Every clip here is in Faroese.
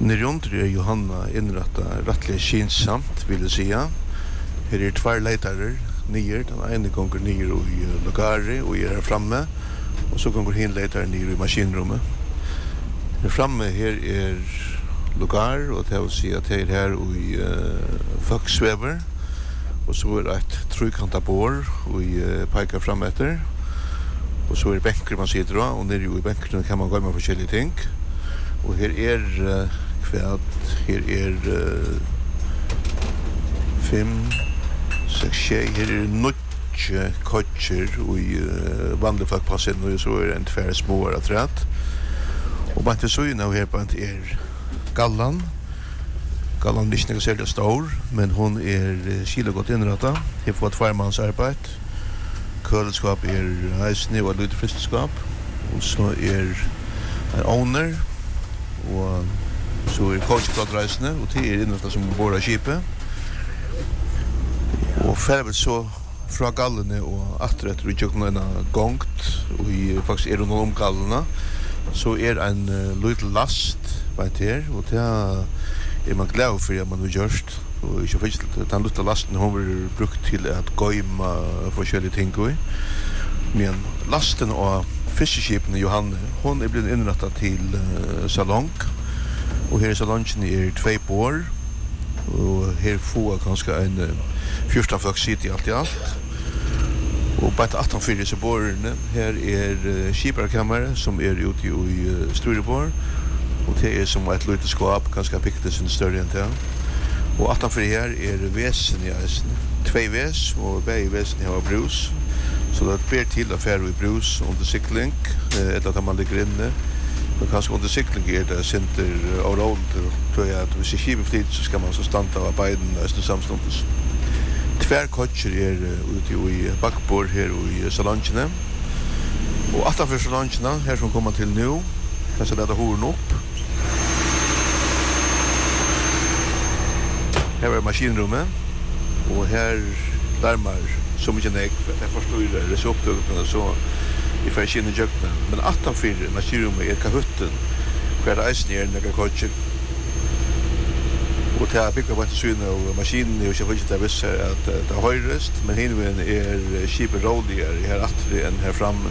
Nerundre Johanna innrätta rättligt skinsamt vill jag säga. Här är två ledare nyer, den ena gånger ner i logare och är framme och så går hin ledare ner i maskinrummet. Här framme här är logar och det vill säga att det här i facksväver och så är det ett trykanta bord och pekar fram efter. Och så är det bänkar man sitter då och nere i bänkarna kan man gå med olika ting. Och här är här är 5 6 här är nutche coacher och vanliga folk passar nu så är det inte för små att rätt. Och bara så ju nu här på ett är Gallan är inte så stor, men hon är kilo gott inrättad. Det får ett farmansarbete. Kölskap är hejsne och lite friskskap. Och så är owner och så är coachplattreisande och det är inrättat som borra skipet. Och färvet så från Gallene och aträtt och jag någon gångt och i faktiskt är de om Gallena så är en liten last på det och det är man glad för att man har gjort och jag vet att den lilla lasten har varit brukt till att gömma olika ting i. Men lasten och fiskeskipen Johanne hon är blivit inrättad till salong och här i salongen är 2 bord och här får ganska en 14 folk sitter i allt. Och på 18 så borden här är skiparkammare som är ute i Sturebor och det är som ett litet skåp ganska pickligt sin större än det. Och 18 här är väsen i isen. 2 väs och bägge väsen har brus. Så det ber till affär i brus under cykling att man ligger inne. Och kanske under cykling är det center av roll tror jag att vi ser skipet så ska man så stanna av biden nästan samstundes. Tvär coacher är ute i backbord här i salongen. Och utanför salongen här som kommer till nu kanske det horn upp. Här är maskinrummet och här larmar så mycket näck jag förstår det så upptaget så i färgen jökna men 18 maskinrummet är kahutten för det är ner några coacher. Och det här bygger på att syna och maskinen och jag vet inte att det har höjrest men hinven är skipet rådigare här attri än här framme.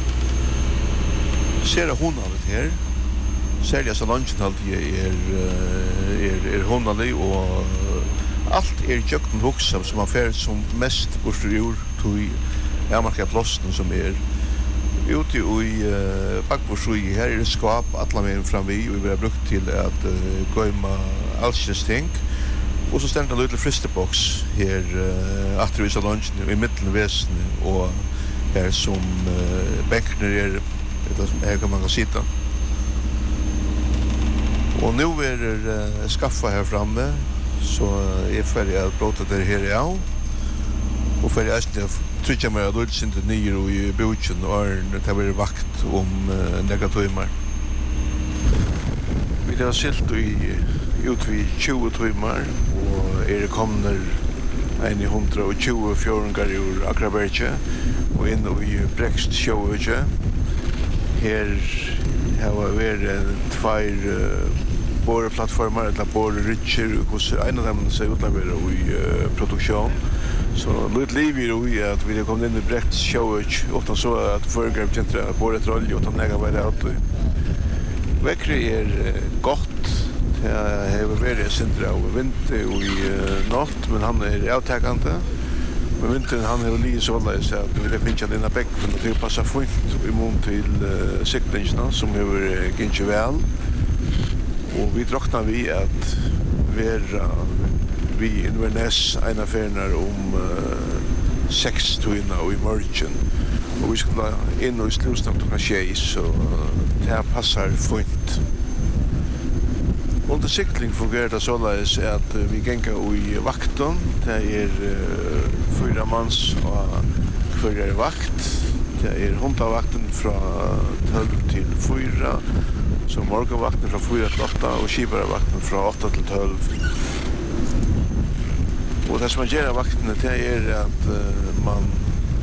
Ser jag honandet här sälja salongen alltid är honanlig och allt är jökten vuxen som man färd som mest bort ur till marka plåsten som är ute i bakbordsui här är det skap alla med fram vi och vi har brukt till att gömma allsins ting och så ständer en liten fristebox här efter i salongen i mitten väsen och här som bänkarna är här kan man sitta och nu är det skaffa här framme så är färdig att prata det här är och färdig att trycka mig att det inte ner och i boken och det blir vakt om negativer. Vi har silt ut vid 20 timmar och är det kommer en i 120 fjorungar ur Akraberge och in i Brext Sjøvøkje. Här har vi 2 borreplattformar eller borrericher och en av dem ser ut att vara i produktion. Så lite liv i att vi har kommit in i Brecht Sjøvøkje utan så att föregrepp inte borre ett olje utan lägga vad det är. Väckre är gott. Jag har varit centra och vinter och i natt men han är avtäckande. Men vintern han har lite så där så att vi vill pincha den bäck för det passar fint i mån till cyklingen som över ganska väl. Och vi tråknar vi att vi Inverness en affärnar om 6 timmar och i morgon. Och vi ska in och sluta klockan 6 så det passar fint. Under cykling fungerar det så att vi gänger i vakten. Det är 4 mans och 4 vakt. Det är hundavakten från 12 till 4. Så morgonvakten från 4 till 8 och skiparvakten från 8 till 12. Och det som man gör vakten det är att man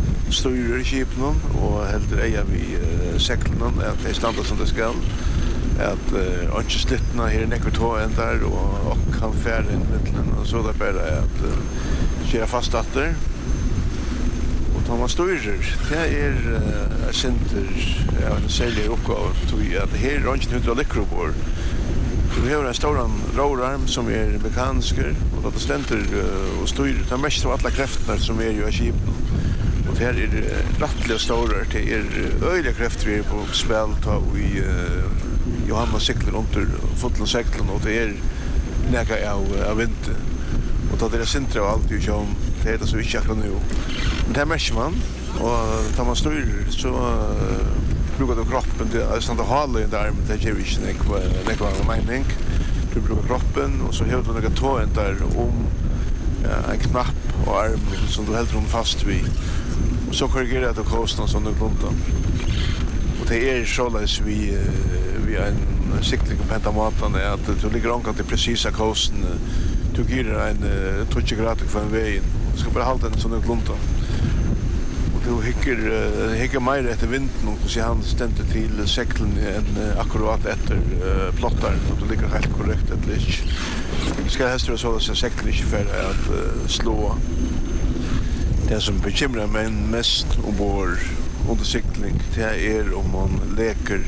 styrer skipen och helt eja vid säcklen att det är standard som det ska. at ikke slittene her nekker tå enn der, og kan fære inn mittelen, og så det bare at kjøre fast atter. Og da man styrer, det sinter, en særlig oppgave, at her er ikke hundre likrover. Så vi har en stor råarm som mekanisker, og da det stender og styrer, det mest av alle kreftene som jo av kipen. Og det her rettelig store, det øyelige krefter vi på spil, da vi Johanna sykler under fotlen og seklen, og det nega av vinter. Og da det sinter av alt i kjøn, det det så ikke akkurat nå. Men det merker man, og da man styrer, så brukar du kroppen till att stanna hålla i där, men det ger inte nekva mening. Du brukar kroppen, och så har du några tåen där en knapp och arm som du helt fast vid. Och så korrigerar du kosten som du glömde. Och det så att vi en cykling på pentamaten är att du ligger omkring till precisa kosten. Du ger en 20 grader för en väg. Du ska bara hålla den som du glömde. Du hikker mer etter vinden, og så han stendte til seklen akkurat etter plotteren, og det ligger helt korrekt etter litt. Det skal helst være så at seklen ikke fer at slå det som bekymrer meg mest ombord under sykling, det om man leker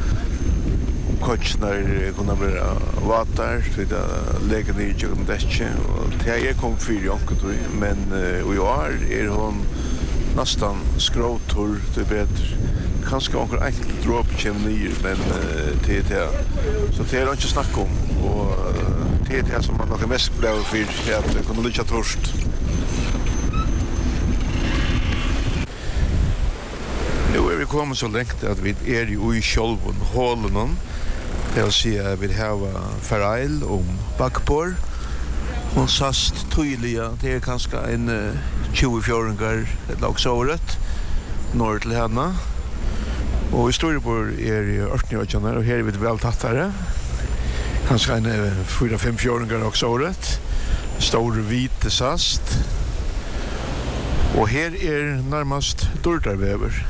coachnar kunna vara vatar till att lägga ner i jorden däcke, och det kom för jonket, men i år hon nästan skrotor det bättre. Kanske onkel enkelt drop chimney, men det så det inte snacka om, och det som man nog mest blev för att kunna lycka torst. Nu vi kommit så långt att vi i själva hålen. Det vill säga vi har Farail bakpor. Hon sast tydliga, det kanske en 24-åringar lagsåret norr till henne. Och vi står på 18-åringar, och här är vi väl tattare. Kanske en 4-5-åringar lagsåret. Stor vit sast. Och här närmast dördarväver.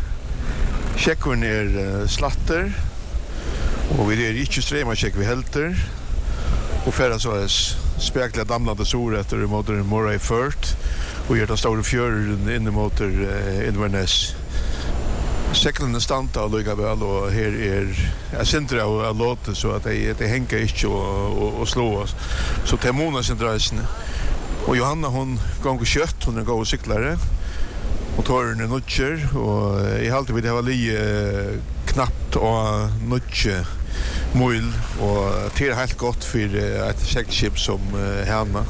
Tjeckon slatter. Och vi inte strema tjeck vi helter. Och färra så spekla damlande sor efter motor Moray Furt. Och gör den stora fjörden in mot Inverness. Seklen stanta och lugga väl, och här jag syns av låta så att det hänger inte och slå oss. Så det mona sin dräsne. Och Johanna hon går kött, hon går och cyklare. Motoren nutcher, och I halt vi det var lite knappt och nutche mil, och det helt gott för ett segelskip som henne.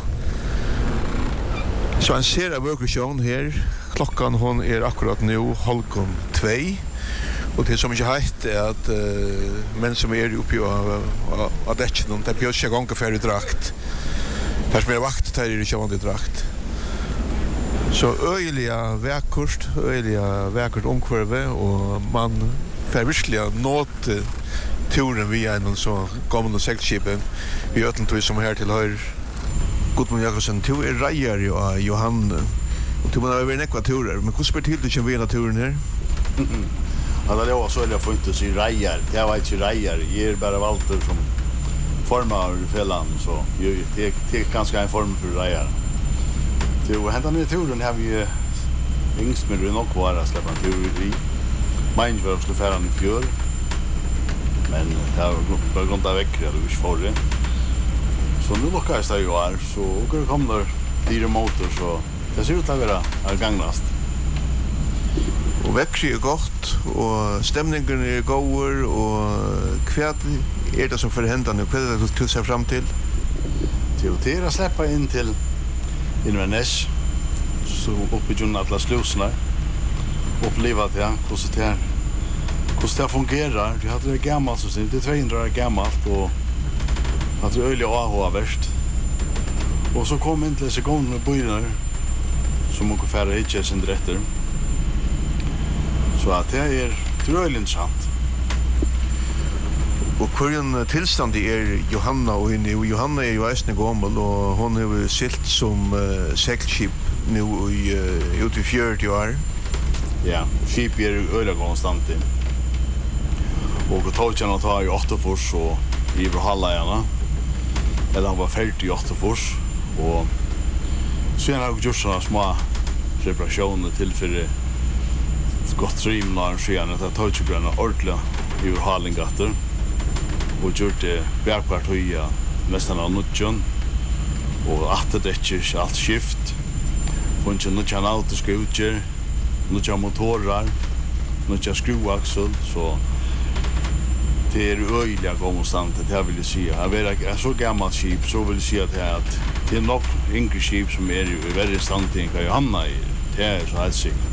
Så han ser av våkesjon her. Klockan hon akkurat nu 1:30. Och det som inte heitt att män som uppe av däcken, de bjöd sig gånger färdig drakt. Där som vakt där inte vanlig drakt. Så öjliga väkurt omkvarve, och man får virkelig nåt turen via en så gammal segelskipen. Vi ötlen som här till höger. Gudmund Jakobsen, du reier jo av Johan, og du må ha vært nekva turer, men hvordan spør til du ikke ved turen her? Ja, det var så jeg får ikke si reier, jeg var ikke reier, jeg bare valgte som formar i fellan, så det ganske en form for reier. Til å hente ned turen har vi yngst med nok var å slippe en tur i. Meningen var å slå ferden i fjør, men det var bare grunnt av vekkere, det var ikke forrige. Så nu lyckas det ju här, så det kommer dyra motor, så det ser ut att vara gangnast. Och växer gott, och stämningen god, och kvart det som förhänder nu, vad är det du ser fram till? Till att släppa in till Inverness, så uppe i Junna alla slussarna, uppleva det, hur det fungerar. Det hade det gammalt, så det är 200 år gammalt, och att det öliga AH värst. Och så kom inte dessa gånger byar som man kan färra hit sin rätter. Så att det är öliga intressant. Och hur tillstånd Johanna och henne? Johanna ju ästne gammal, och hon har silt som segelskip nu ut i 40 år. Ja, skip öliga konstant. Och tågen tar ju 8 fors och i Hallarna. Eller han var färdig i 8 fors och sen har jag gjort såna små reparationer till för gott stream när sen att tågen ordentligt i Hallingatter och gjort det bärpart höja nästan av nutjon och att det är allt skift fungerar nutjon autoskuter nutjon motorer nutjon skruvaxel så det är öjliga gångostant det jag vill säga. Jag vet att så gammalt skip så vill säga att det är nog yngre skip som är i väldigt standing kan ju hamna i. Det är så helt sikkert.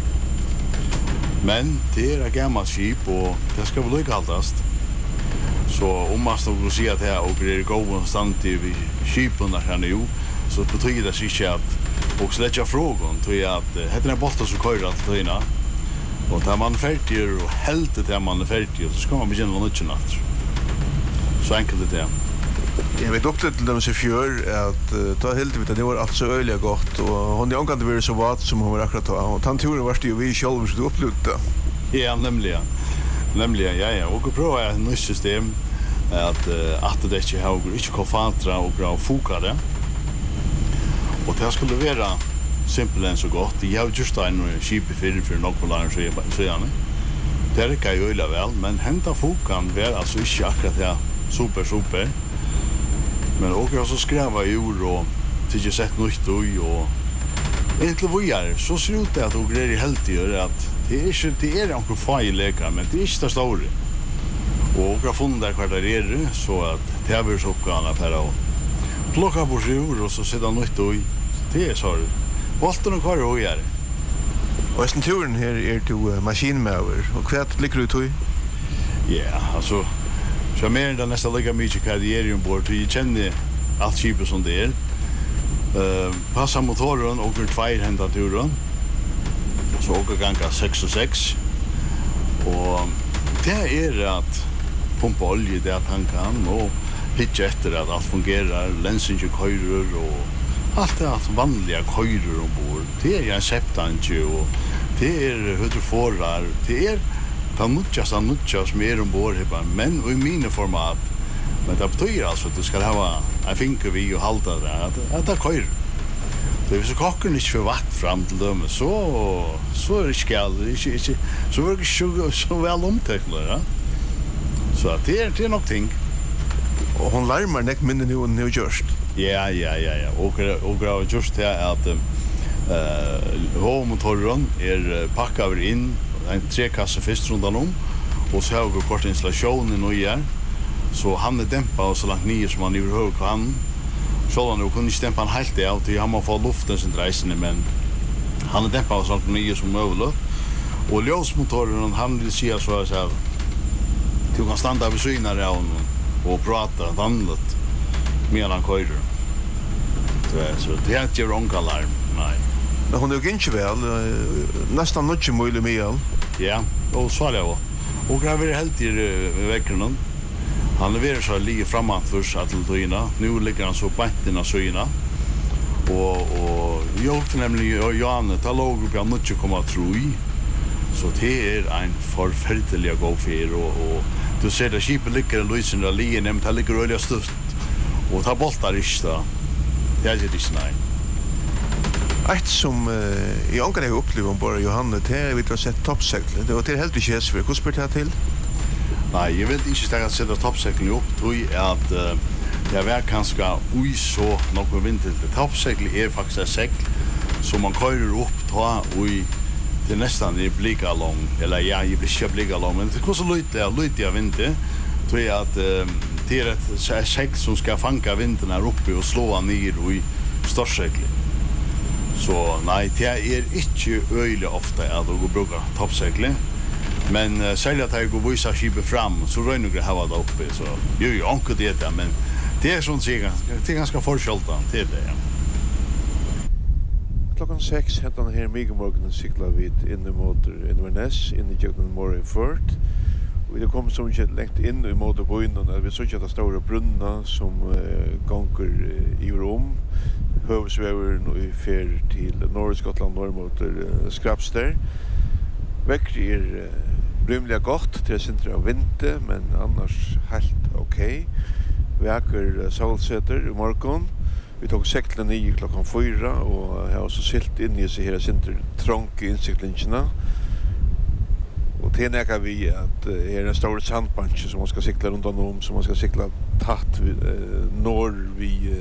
Men det är ett gammalt skip och det ska väl lyckas. Så om man skulle säga att det är och det är gångostant i skipen här nu så betyder det sig att och släcka frågan tror jag att heter den båten som kör att träna. Och när man är färdig och helt till man är färdig så ska man börja något annat. Så enkelt det är. Jag vet också till dem så fjör att ta helt vet det var allt så öliga gott och hon är angående det så vad som hon var akkurat och han tror det var ju vi själva så upplevde. Ja, nämligen ja och prova ett nytt system att det inte har inte konfatra och bra fokade. Och det skulle vara simpelt än så gott. Jag har just en skip för något land så gärna. Det kan ju öla väl, men hämta fokan väl alltså inte akkurat ja super. Men och jag så skräva i ord och till sett nytt och inte vad så ser ut det att och grejer helt gör att det är någon fejlläkare men det är inte så stor. Och jag funnit där kvar där är så att det har så kan per och plocka på djur och så sätta nytt och det är så bolten och kvar och gör. Och sen turen här är till maskinmäver och kvart ligger du till? Ja, alltså så mer än nästan lika mycket karriär ombord till känner allt skipet som det är. Passa motoren och två hända turen. Så åker gånga 6 och 6. Och det är att pumpa olja det att han kan och hitcha efter att allt fungerar, länsen körer och allt det att vanliga körer ombord. Det är en septanje och det är hydroforar, det är ta nutja som är ombord här men i mina format. Men det betyder alltså att du ska ha en finger vid och halta det att det körer. Det är så kocken inte för vatt fram till dem så är det skall inte så är det så väl omtäckligt ja. Så att det är nog ting. Och hon larmar näck minnen nu och nu just. Ja. Och just det att motoren är packad in en trekasse först runt om och så har vi kort installationen och igen. Så han är dämpad och så långt ner som han överhuvud kan. Så han kunde inte dämpa han helt det alltid. Han må få luften sin reisende, men han är dämpad och så långt ner som möjligt. Och ljósmotoren, han vill säga så här du kan stanna vid synar av honom och prata vanligt medan han körer. Så det är inte ronkalarm, nej. Men hon är inte väl, nästan mycket möjligt med all. Ja, och så är det också. Och jag vill helt i veckan. Han levererar så ligger framåt för satelliterna. Nu ligger han så på innan syna. Och jag nämligen Janne tar låg på mycket komma tro i. Så det är en förfärlig gå för och du ser det skipet ligger lösen där ligger nämnt det ligger öliga stött. Och ta boltar inte. Det är inte nej. Ett som jag antar jag upplever bara Johanne det vi har sett toppseglet. Det var till helt i för hur spelar det till? Nej, jag vill inte säga att sätta toppseglet upp tror jag att det är kanske oj så något vinter. Toppseglet är faktiskt ett segl som man kör upp ta oj det nästan det blir lång eller ja, det blir blir lång men det går så lite av vinter tror jag att det är ett segl som ska fånga vinden här uppe och slå ner i storseglet. Så nej, det är inte öjligt ofta att du brukar toppseglet. Men särskilt att jag går vissa skipet fram så rör jag ha det uppe. Så jo, anker det där, men det är sånt det är ganska förskjolta till det. Ja. Klockan 6 heter den här Migemorgonen cyklar vid in mot Inverness, in i Jögnen Morreyford. Och det kommer som inte längt in i motorboinen att vi såg att det stora brunna som gånger i Rom. Hövsväver nu fer till Norra Skottland norr mot Skrapster. Väcker rymliga gott till centrum av vinter, men annars helt okej. Väker solsätter I morgon. Vi tog seklen 9 klockan 4 och jag har så silt in I sig hela centrum trånk I insiktlinjerna. Och det näka vi att är en stor sandbank som man ska cykla runt om, som man ska cykla tatt norr vid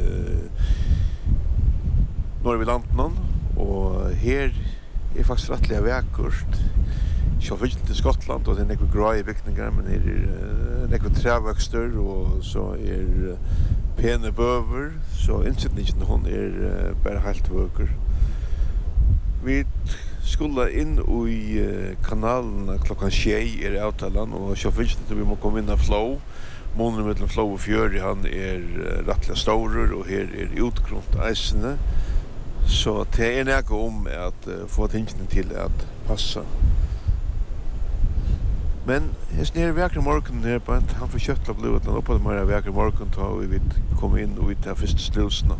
landen och här är faktiskt rättliga väkort. Jag vet inte Skottland och det är några gråa byggningar men det är några träväxter och så är pene böver så insiktningen hon är bara helt vacker. Vi skulle in I kanalen klockan 6 I avtalan och jag vet inte vi må komma in av flow. Månen mellan flow och fjör han är rättliga stora och här är utgront eisene. Så det är näka om att få tingene till att passa. Men jag snär verkligen morgon här på han får köttla blodet och på de här verkligen morgon tar vi vid komma in och ta första slussna.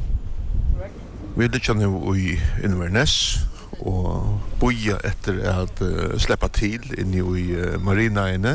Vi lyckas nu I Inverness och boja efter att släppa till in I marina inne.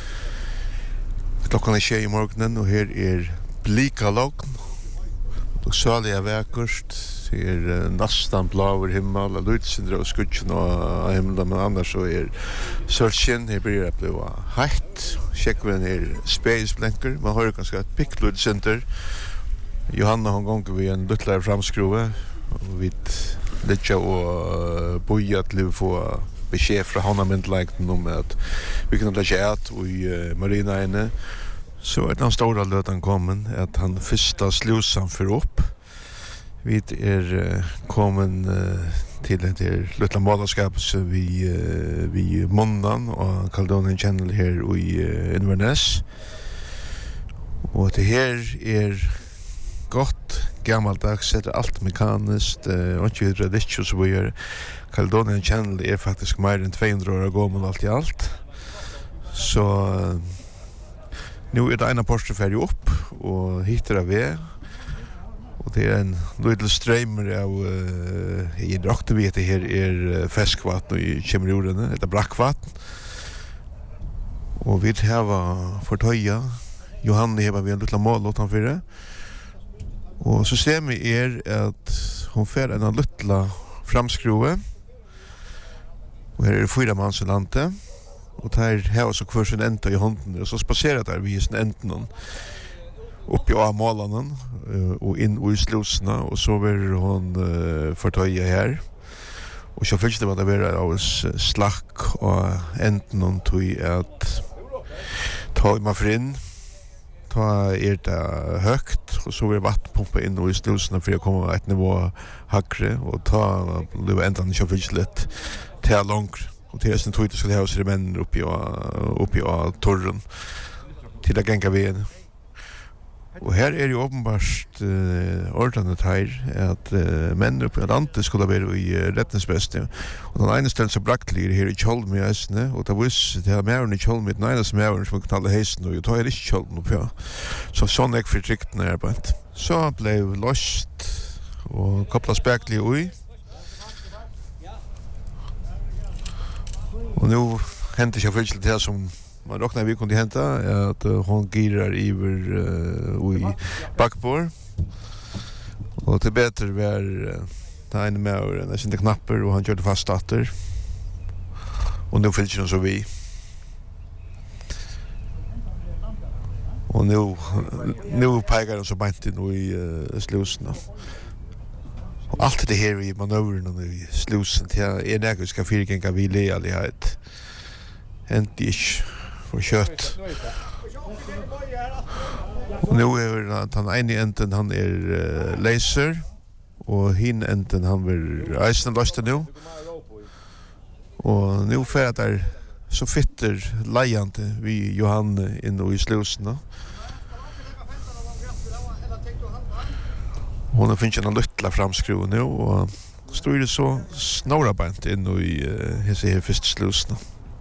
Klockan 6 I morgonen och här är blikalogn. Och saliga väkust. Det är nästan blå himmel, lutsindrag och skutchen och himlen, men annars så är sörtjen, det börjar att bli hett. Checkven är spejsblänker, man har ganska ett picklutscenter. Johanna hon gånger vid en luttlare framskruve och vi lycka och boja till att få besked från Hanna-myndlägten om att vi kan lägga ät I marina inne. Så är den stora lötan kommen att han första slusan för upp. Vi kommen till det lilla målarskap så vi måndagen och Caledonian Channel här I Inverness. Och det här är gott gammaldags, det allt mekaniskt och inte hydrauliskt så vi gör. Caledonian Channel är faktiskt mer än 200 år gammal allt I allt. Så nu är det ena portfölj upp och hittar vi. Och det är en liten strömmer av I drakte vi att det här är färskvatten I Kemmerjorden, det är brackvatten. Och vi har fått höja. Johanna har vi en liten mål utanför det. Och systemet är att hon får en liten framskruve. Och här är det 4 mans I landet. Och här har så kvar sin ända I hånden och så spacerar där vi I sin ändan. Upp I målanen och in I slussarna och så vill hon förtöja här. Och så finns det vad det blir av slack och änden tog att ta man för in ta det högt och så vill vattenpumpa in I slussarna för att komma ett nivå högre och ta det ändan så finns det lätt till långt och till sen tog det skulle ha sig män upp I torren till att gänga vid. Och här är ju uppenbart ordnat här att män uppe I landet skulle vara I rättensbäste. Och den ena ställen så braktlig här I Kjolm I Östne och det var det här mären I Kjolm den ena som mären som knallade hästen och jag tar inte Kjolm upp ja. Så sån är för tryckt när jag så blev lost och kopplas braktlig oj. Och nu hände jag faktiskt det här som man råknar vi kunde hämta att hon girar över I bakbord. Och det bättre var ta en med och den sina knappar och han körde fast starter. Och nu fylls hon så vi. Och nu pekar hon så bant in I slussen. Och allt det här I manövern I slussen till energiska fyrgänga vi lealighet. Entigt för kött. Och nu är han en I enden han är laser och hin enden han vill isen lösta nu. Och nu för att där så fitter lejande vi Johanne in I slussarna. Hon har finnit en lilla framskruv nu och står det så snarabant in I hese första slussarna.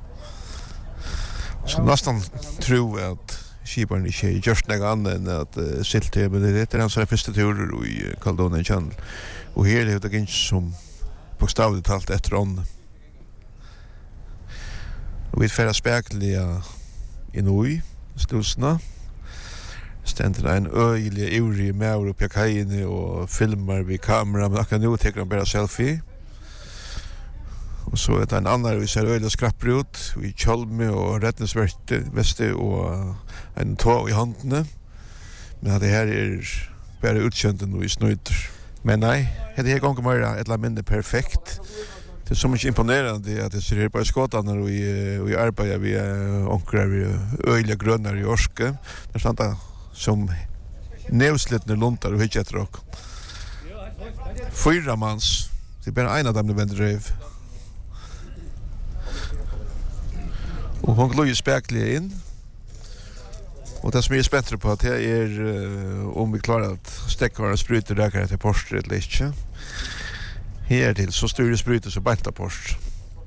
Så nästan tror jag att skiparen inte just något annat än att silt men det är hans första turer I Caledonian Channel. Och här är det inte som bokstavligt talt efter on. Og vi færa spekliga inui, slusna. Stendur ein øyelig ivrig maur oppi kajene og filmar vi kamera, men akkurat nu teker han bara selfie. Og så det en annan vi ser øyelig skrapper ut, vi kjolme og redningsveste og en tå i håndene. Men det her bare utkjønten og i snøyder. Men nei, det her gonger mer et eller annet perfekt. Det er så mye imponerende at jeg ser her bare skåtene og i arbeidet vi onkrar vi øyelig grønner i orske. Det er sånn at som nevslittende luntar og hitje etter ok. 4 manns, det er bare en av dem det vender røyv. Og hun gløy spekelig inn. Og det som jeg er spenntere på, det om vi klarer at stekkvaren spruter rækere til Porsche eller ikke. Her til så styrer spruter så beinta Porsche.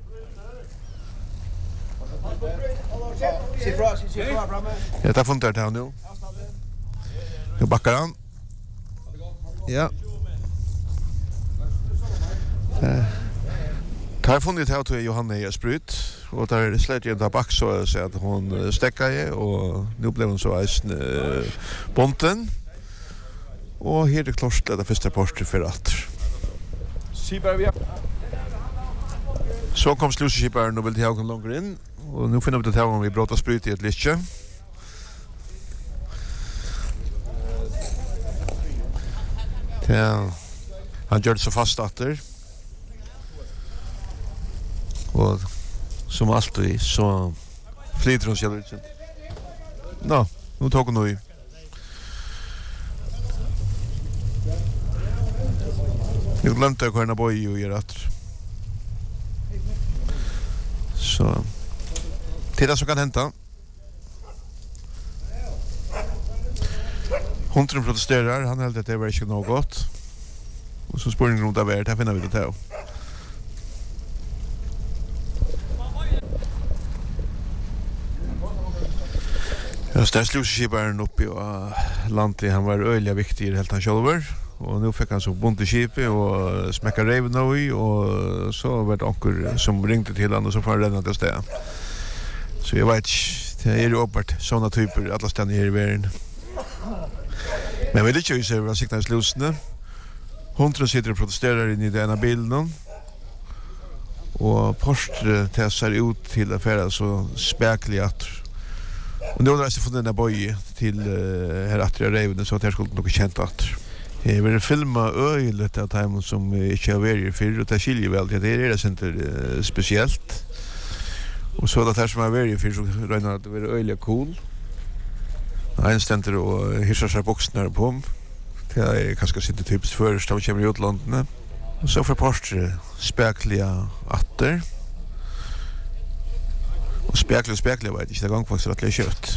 Ja, det har funnet her nå. Nu backar han. Ja. Tar funnit här till Johanna i sprut och där slätt jag där back så att hon stäckar och nu blev hon så eisen bonten. Och här det klart det första Porsche för att. Så kom slussskiparen och vill ta någon längre in och nu finner vi det här om vi bråtar sprut i ett litet. Ja, han gjør det så fast atter. Og som alltid så flyter hun selv ut. Nå, nu tok hun noe i. Nu glemte jeg hva henne bøy og gjør atter. Så til det som kan hente. Hunden protesterar, han held at det var ikke noe godt. Og så spør han om det var, det finner vi det til. Ja, så der slusseskiperen oppi og landet, han var øyelig viktig helt han sjølver. Og nu fikk han så bunte skipet og smekka reiven av i, og så var det anker som ringte til han, og så får han renna til sted. Så jeg vet ikke, det er jo åpenbart sånne typer alle stedene her i verden. Men vi lykker jo se hva sikta i slusene. Hundre sitter og protesterer inn i denne bilen. Og Porsche tesser ut til affæra så spekelig at. Og nå har jeg funnet denne bøy til her atter av reivene, så at jeg skulle noe kjent at. Jeg vil filme øyelet av dem som ikke har vært i fyrr, og det skiljer vel til at det ikke spesielt. Og så det her som har vært i fyrr, så regner det å være øyelig cool. En stender og hysser seg boksene på ham. Det er kanskje sitte typisk først da vi kommer i utlandene. Og så får Porsche speklige atter. Og speklige vet ikke, det er gang faktisk at det er kjøtt.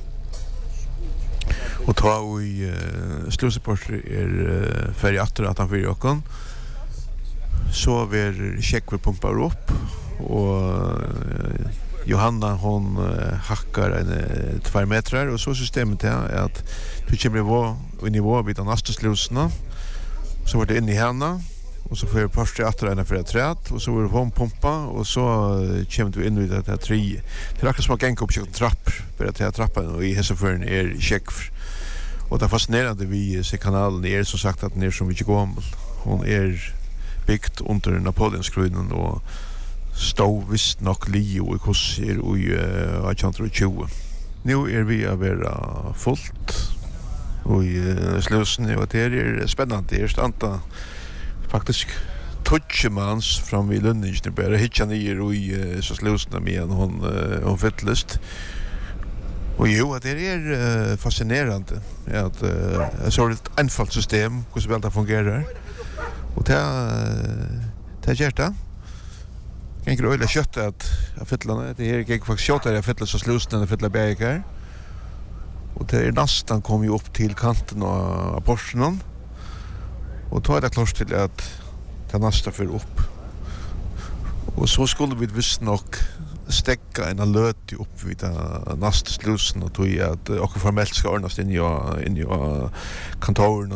Og ta i Sluse Porsche ferdig atter at han fyrer åkken. Så vil kjekkver pumpar opp, og Johanna hon hackar 2 meter och så systemet är att du kommer i nivå vid de nästa slussarna så var det in i henne och så får Porsche att räna för ett träd och så var det hon pumpa och så kommer du in i det här tre. Det är också som att gänga upp på en trapp för att trappan och i häsafören är check. Och det fascinerande vi ser kanalen är som sagt att den är så mycket gammal. Hon är byggt under Napoleonskruinen och stod visst nok Leo i kurser i 1820. Nu vi att vara fullt och i slussen och det är spännande. Det är stanta faktiskt touchmans från vid Lundingen bara hitcha ner och i så slussen med hon fettlust. Och jo, det är fascinerande att ett sådant einfalt system hur väl det fungerar. Och det gör det. Jag kan öle kött att fettlarna det är jag faktiskt kött att fettlar så slusten och fettlar bäger. Och det är nästan kom ju upp till kanten av Porschen. Och då är det klart till att ta nästa för upp. Och så skulle vi visst nog stäcka en löt upp vid nästa slussen och tog att och formellt ska ordnas in i kantoren